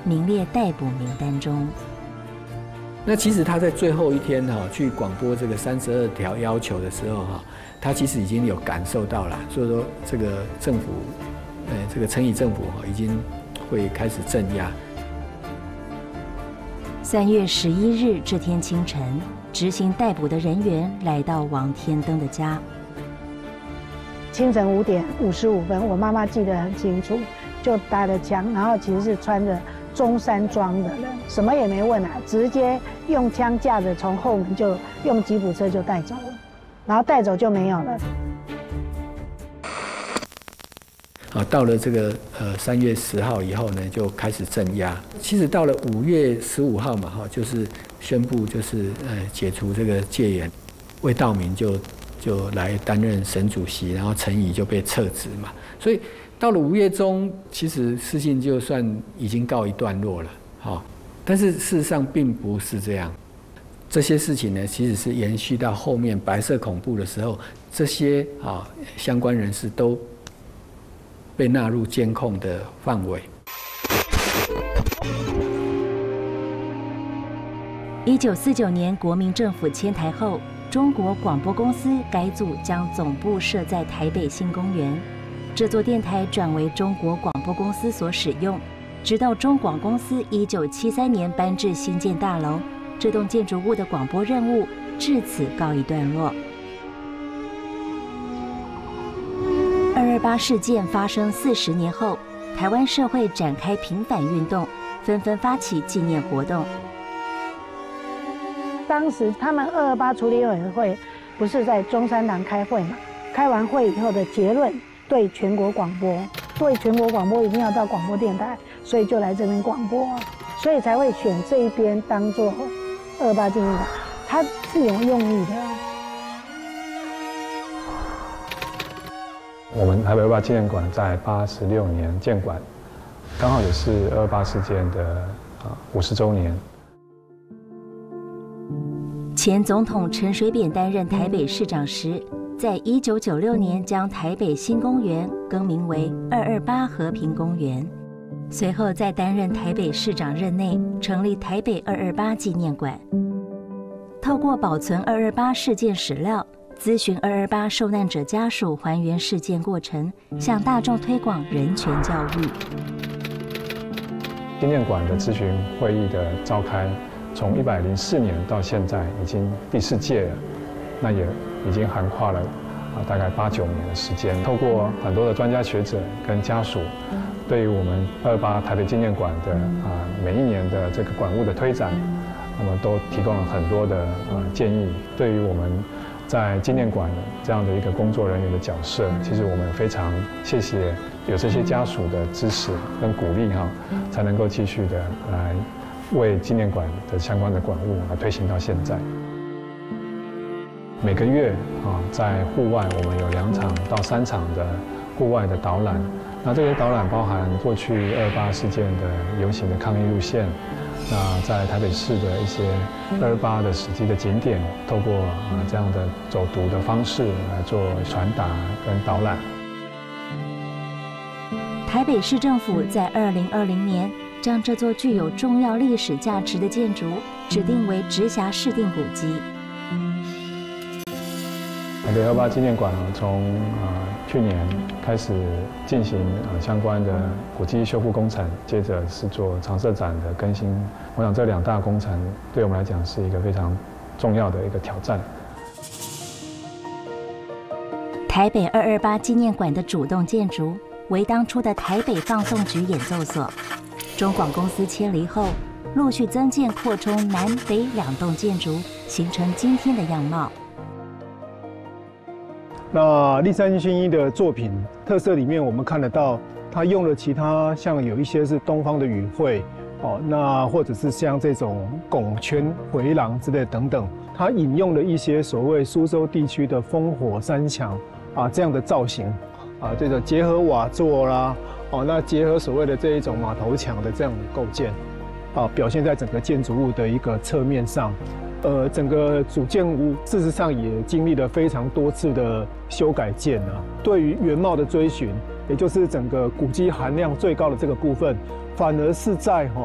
名列逮捕名单中。 那其实他在最后一天去广播这个32条要求的时候他其实已经有感受到了，所以说这个政府，这个陈仪政府已经会开始镇压。 3月11日这天清晨，执行逮捕的人员来到王天登的家。 清晨5点55分，我妈妈记得很清楚，就搭了枪，然后其实是穿着中山装的人，什么也没问啊，直接用枪架着从后门就用吉普车就带走了，然后带走就没有了。 到了这个3月10号以后呢，就开始镇压。其实到了5月15号嘛，就是宣布就是解除这个戒严，魏道明就来担任省主席，然后陈仪就被撤职嘛。所以到了5月中，其实事情就算已经告一段落了，但是事实上并不是这样。这些事情呢，其实是延续到后面白色恐怖的时候，这些相关人士都被纳入监控的范围。 1949年国民政府迁台后，中国广播公司改组，将总部设在台北新公园。这座电台转为中国广播公司所使用，直到中广公司1973年搬至新建大楼，这栋建筑物的广播任务至此告一段落。228事件发生40年后，台湾社会展开平反运动，纷纷发起纪念活动。 当时他们228处理委员会不是在中山堂开会嘛？开完会以后的结论，对全国广播，一定要到广播电台，所以就来这边广播，所以才会选这一边当做228纪念馆，它是有用意的。 我们台北228纪念馆在86年建馆，刚好也是228事件的50周年。 前总统陈水扁担任台北市长时，在1996年将台北新公园更名为228和平公园。随后在担任台北市长任内，成立台北228纪念馆。透过保存228事件史料，咨询228受难者家属，还原事件过程，向大众推广人权教育。 纪念馆的咨询会议的召开，从104年到现在已经第4届了，那也已经横跨了大概8、9年的时间。透过很多的专家学者跟家属，对于我们228台北纪念馆的每一年的这个馆务的推展，那么都提供了很多的建议。对于我们在纪念馆这样的一个工作人员的角色，其实我们非常谢谢有这些家属的支持跟鼓励才能够继续的来为纪念馆的相关的馆务来推行到现在。每个月在户外我们有2场到3场的户外的导览，那这些导览包含过去228事件的游行的抗议路线，那在台北市的一些228的史迹的景点，透过这样的走读的方式来做传达跟导览。 台北市政府在2020年将这座具有重要历史价值的建筑指定为直辖市定古迹。 台北228纪念馆从去年开始进行相关的古迹修复工程，接着是做常设展的更新。我想这2大工程对我们来讲是一个非常重要的一个挑战。 台北228纪念馆的主动建筑为当初的台北放送局演奏所，中广公司迁离后，陆续增建扩充南北2栋建筑，形成今天的样貌。 那立山薰衣的作品特色里面，我们看得到，他用了其他像有一些是东方的语汇，那或者是像这种拱圈、回廊之类等等，他引用了一些所谓苏州地区的烽火山墙这样的造型，这个结合瓦座啦，那结合所谓的这一种马头墙的这样的构建，表现在整个建筑物的一个侧面上。整个主建物事实上也经历了非常多次的修改建对于原貌的追寻，也就是整个古迹含量最高的这个部分，反而是在